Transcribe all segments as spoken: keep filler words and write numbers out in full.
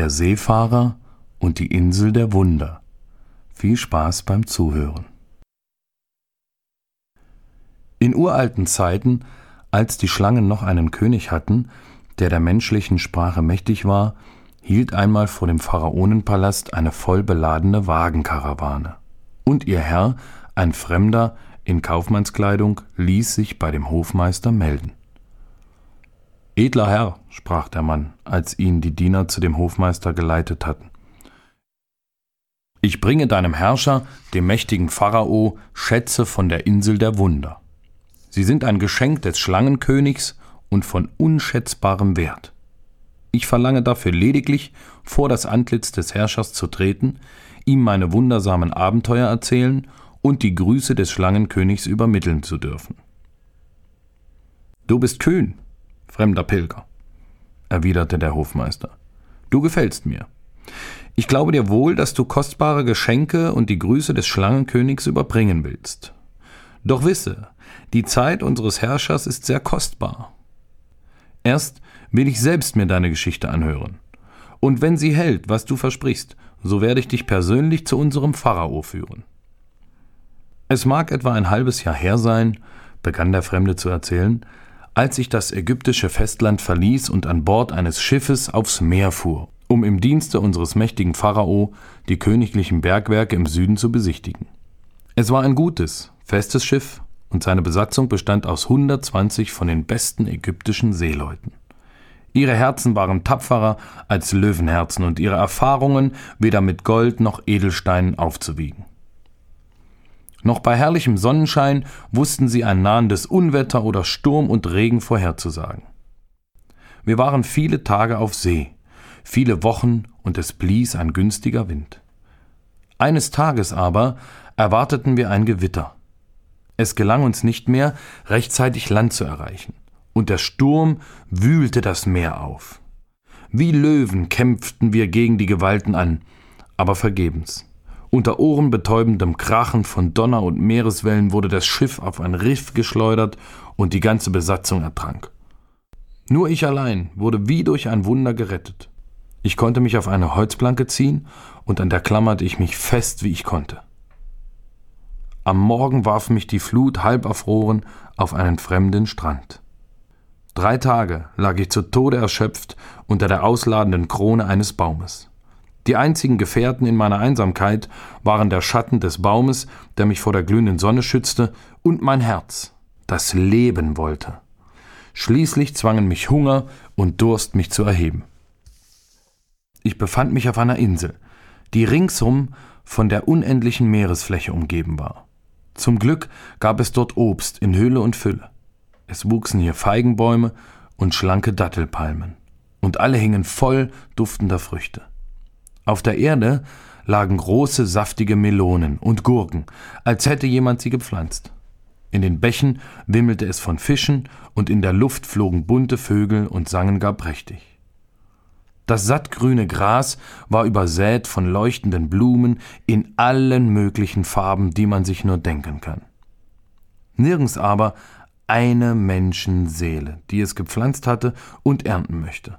Der Seefahrer und die Insel der Wunder. Viel Spaß beim Zuhören. In uralten Zeiten, als die Schlangen noch einen König hatten, der der menschlichen Sprache mächtig war, hielt einmal vor dem Pharaonenpalast eine voll beladene Wagenkarawane. Und ihr Herr, ein Fremder in Kaufmannskleidung, ließ sich bei dem Hofmeister melden. »Edler Herr«, sprach der Mann, als ihn die Diener zu dem Hofmeister geleitet hatten, »ich bringe deinem Herrscher, dem mächtigen Pharao, Schätze von der Insel der Wunder. Sie sind ein Geschenk des Schlangenkönigs und von unschätzbarem Wert. Ich verlange dafür lediglich, vor das Antlitz des Herrschers zu treten, ihm meine wundersamen Abenteuer erzählen und die Grüße des Schlangenkönigs übermitteln zu dürfen.« »Du bist kühn, fremder Pilger«, erwiderte der Hofmeister. »Du gefällst mir. Ich glaube dir wohl, dass du kostbare Geschenke und die Grüße des Schlangenkönigs überbringen willst. Doch wisse, die Zeit unseres Herrschers ist sehr kostbar. Erst will ich selbst mir deine Geschichte anhören. Und wenn sie hält, was du versprichst, so werde ich dich persönlich zu unserem Pharao führen.« »Es mag etwa ein halbes Jahr her sein«, begann der Fremde zu erzählen, »als ich das ägyptische Festland verließ und an Bord eines Schiffes aufs Meer fuhr, um im Dienste unseres mächtigen Pharao die königlichen Bergwerke im Süden zu besichtigen. Es war ein gutes, festes Schiff und seine Besatzung bestand aus hundertzwanzig von den besten ägyptischen Seeleuten. Ihre Herzen waren tapferer als Löwenherzen und ihre Erfahrungen weder mit Gold noch Edelsteinen aufzuwiegen. Noch bei herrlichem Sonnenschein wussten sie ein nahendes Unwetter oder Sturm und Regen vorherzusagen. Wir waren viele Tage auf See, viele Wochen und es blies ein günstiger Wind. Eines Tages aber erwarteten wir ein Gewitter. Es gelang uns nicht mehr, rechtzeitig Land zu erreichen, und der Sturm wühlte das Meer auf. Wie Löwen kämpften wir gegen die Gewalten an, aber vergebens. Unter ohrenbetäubendem Krachen von Donner und Meereswellen wurde das Schiff auf ein Riff geschleudert und die ganze Besatzung ertrank. Nur ich allein wurde wie durch ein Wunder gerettet. Ich konnte mich auf eine Holzplanke ziehen und an der klammerte ich mich fest, wie ich konnte. Am Morgen warf mich die Flut halb erfroren auf einen fremden Strand. Drei Tage lag ich zu Tode erschöpft unter der ausladenden Krone eines Baumes. Die einzigen Gefährten in meiner Einsamkeit waren der Schatten des Baumes, der mich vor der glühenden Sonne schützte, und mein Herz, das leben wollte. Schließlich zwangen mich Hunger und Durst, mich zu erheben. Ich befand mich auf einer Insel, die ringsum von der unendlichen Meeresfläche umgeben war. Zum Glück gab es dort Obst in Hülle und Fülle. Es wuchsen hier Feigenbäume und schlanke Dattelpalmen, und alle hingen voll duftender Früchte. Auf der Erde lagen große, saftige Melonen und Gurken, als hätte jemand sie gepflanzt. In den Bächen wimmelte es von Fischen und in der Luft flogen bunte Vögel und sangen gar prächtig. Das sattgrüne Gras war übersät von leuchtenden Blumen in allen möglichen Farben, die man sich nur denken kann. Nirgends aber eine Menschenseele, die es gepflanzt hatte und ernten möchte.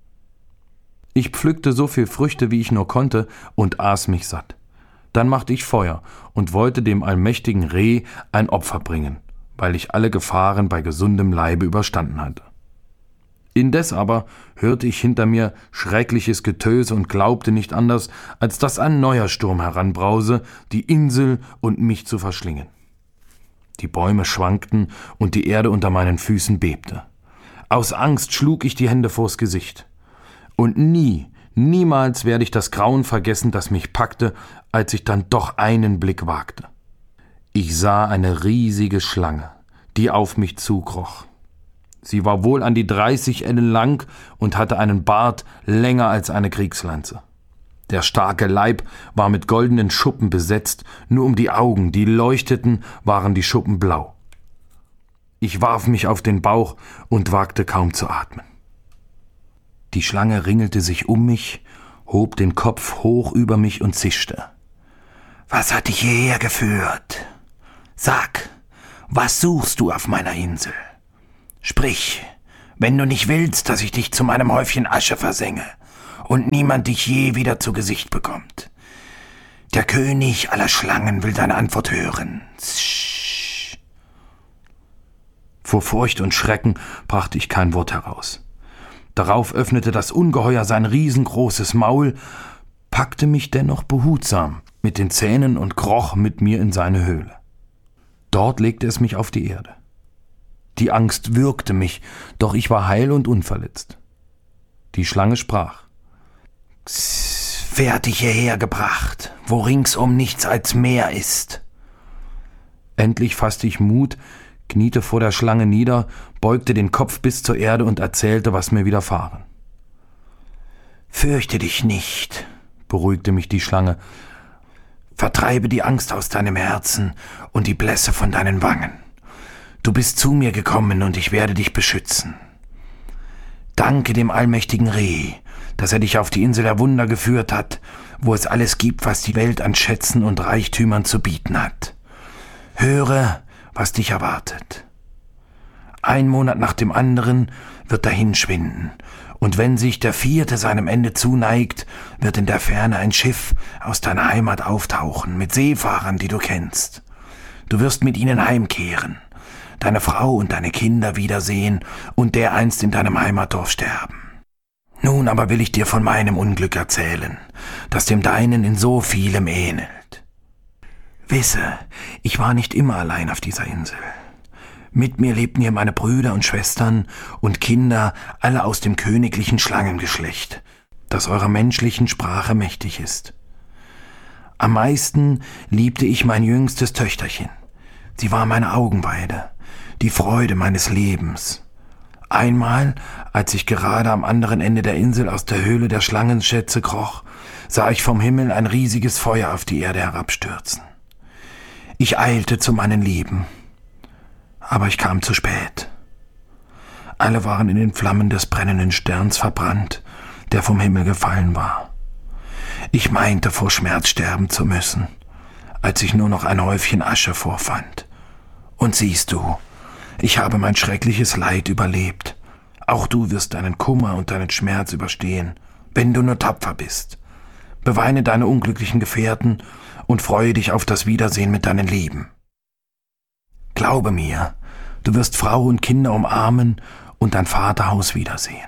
Ich pflückte so viel Früchte, wie ich nur konnte, und aß mich satt. Dann machte ich Feuer und wollte dem allmächtigen Reh ein Opfer bringen, weil ich alle Gefahren bei gesundem Leibe überstanden hatte. Indes aber hörte ich hinter mir schreckliches Getöse und glaubte nicht anders, als dass ein neuer Sturm heranbrause, die Insel und mich zu verschlingen. Die Bäume schwankten und die Erde unter meinen Füßen bebte. Aus Angst schlug ich die Hände vors Gesicht. Und nie, niemals werde ich das Grauen vergessen, das mich packte, als ich dann doch einen Blick wagte. Ich sah eine riesige Schlange, die auf mich zukroch. Sie war wohl an die dreißig Ellen lang und hatte einen Bart länger als eine Kriegslanze. Der starke Leib war mit goldenen Schuppen besetzt, nur um die Augen, die leuchteten, waren die Schuppen blau. Ich warf mich auf den Bauch und wagte kaum zu atmen. Die Schlange ringelte sich um mich, hob den Kopf hoch über mich und zischte. »Was hat dich hierher geführt? Sag, was suchst du auf meiner Insel? Sprich, wenn du nicht willst, dass ich dich zu meinem Häufchen Asche versenge, und niemand dich je wieder zu Gesicht bekommt. Der König aller Schlangen will deine Antwort hören. Sch. Vor Furcht und Schrecken brachte ich kein Wort heraus. Darauf öffnete das Ungeheuer sein riesengroßes Maul, packte mich dennoch behutsam mit den Zähnen und kroch mit mir in seine Höhle. Dort legte es mich auf die Erde. Die Angst würgte mich, doch ich war heil und unverletzt. Die Schlange sprach: Wer hat dich hierher gebracht, wo ringsum nichts als Meer ist? Endlich fasste ich Mut, kniete vor der Schlange nieder, beugte den Kopf bis zur Erde und erzählte, was mir widerfahren. Fürchte dich nicht, beruhigte mich die Schlange. Vertreibe die Angst aus deinem Herzen und die Blässe von deinen Wangen. Du bist zu mir gekommen und ich werde dich beschützen. Danke dem allmächtigen Reh, dass er dich auf die Insel der Wunder geführt hat, wo es alles gibt, was die Welt an Schätzen und Reichtümern zu bieten hat. Höre, was dich erwartet. Ein Monat nach dem anderen wird dahinschwinden, und wenn sich der vierte seinem Ende zuneigt, wird in der Ferne ein Schiff aus deiner Heimat auftauchen, mit Seefahrern, die du kennst. Du wirst mit ihnen heimkehren, deine Frau und deine Kinder wiedersehen und dereinst in deinem Heimatdorf sterben. Nun aber will ich dir von meinem Unglück erzählen, das dem deinen in so vielem ähnelt. Wisse, ich war nicht immer allein auf dieser Insel. Mit mir lebten hier meine Brüder und Schwestern und Kinder, alle aus dem königlichen Schlangengeschlecht, das eurer menschlichen Sprache mächtig ist. Am meisten liebte ich mein jüngstes Töchterchen. Sie war meine Augenweide, die Freude meines Lebens. Einmal, als ich gerade am anderen Ende der Insel aus der Höhle der Schlangenschätze kroch, sah ich vom Himmel ein riesiges Feuer auf die Erde herabstürzen. Ich eilte zu meinen Lieben, aber ich kam zu spät. Alle waren in den Flammen des brennenden Sterns verbrannt, der vom Himmel gefallen war. Ich meinte, vor Schmerz sterben zu müssen, als ich nur noch ein Häufchen Asche vorfand. Und siehst du, ich habe mein schreckliches Leid überlebt. Auch du wirst deinen Kummer und deinen Schmerz überstehen, wenn du nur tapfer bist. Beweine deine unglücklichen Gefährten und freue dich auf das Wiedersehen mit deinen Lieben. Glaube mir, du wirst Frau und Kinder umarmen und dein Vaterhaus wiedersehen.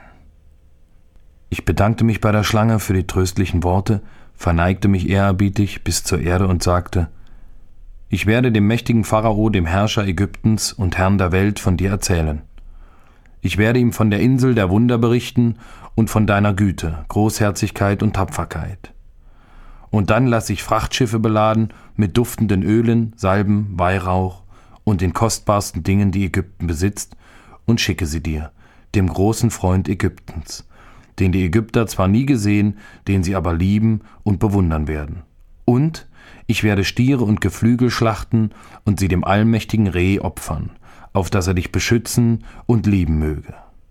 Ich bedankte mich bei der Schlange für die tröstlichen Worte, verneigte mich ehrerbietig bis zur Erde und sagte: Ich werde dem mächtigen Pharao, dem Herrscher Ägyptens und Herrn der Welt, von dir erzählen. Ich werde ihm von der Insel der Wunder berichten und von deiner Güte, Großherzigkeit und Tapferkeit. Und dann lasse ich Frachtschiffe beladen mit duftenden Ölen, Salben, Weihrauch und den kostbarsten Dingen, die Ägypten besitzt, und schicke sie dir, dem großen Freund Ägyptens, den die Ägypter zwar nie gesehen, den sie aber lieben und bewundern werden. Und ich werde Stiere und Geflügel schlachten und sie dem allmächtigen Reh opfern, auf dass er dich beschützen und lieben möge.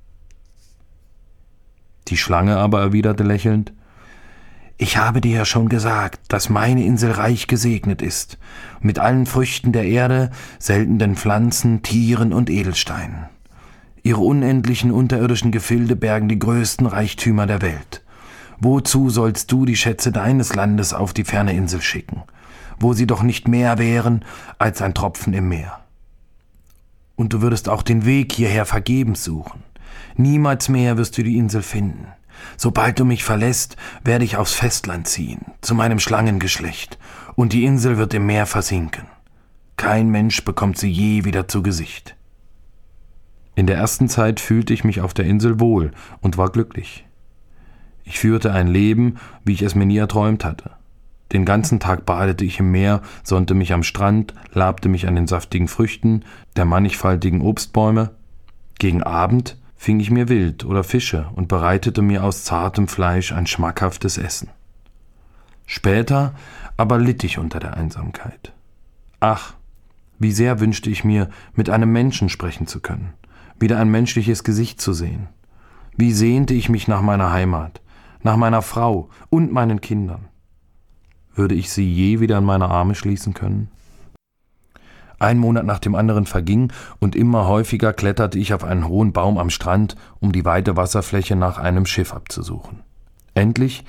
Die Schlange aber erwiderte lächelnd: Ich habe dir ja schon gesagt, dass meine Insel reich gesegnet ist, mit allen Früchten der Erde, seltenen Pflanzen, Tieren und Edelsteinen. Ihre unendlichen unterirdischen Gefilde bergen die größten Reichtümer der Welt. Wozu sollst du die Schätze deines Landes auf die ferne Insel schicken, wo sie doch nicht mehr wären als ein Tropfen im Meer? Und du würdest auch den Weg hierher vergebens suchen. Niemals mehr wirst du die Insel finden. Sobald du mich verlässt, werde ich aufs Festland ziehen, zu meinem Schlangengeschlecht, und die Insel wird im Meer versinken. Kein Mensch bekommt sie je wieder zu Gesicht. In der ersten Zeit fühlte ich mich auf der Insel wohl und war glücklich. Ich führte ein Leben, wie ich es mir nie erträumt hatte. Den ganzen Tag badete ich im Meer, sonnte mich am Strand, labte mich an den saftigen Früchten der mannigfaltigen Obstbäume. Gegen Abend fing ich mir Wild oder Fische und bereitete mir aus zartem Fleisch ein schmackhaftes Essen. Später aber litt ich unter der Einsamkeit. Ach, wie sehr wünschte ich mir, mit einem Menschen sprechen zu können, wieder ein menschliches Gesicht zu sehen. Wie sehnte ich mich nach meiner Heimat, nach meiner Frau und meinen Kindern. Würde ich sie je wieder in meine Arme schließen können? Ein Monat nach dem anderen verging und immer häufiger kletterte ich auf einen hohen Baum am Strand, um die weite Wasserfläche nach einem Schiff abzusuchen. Endlich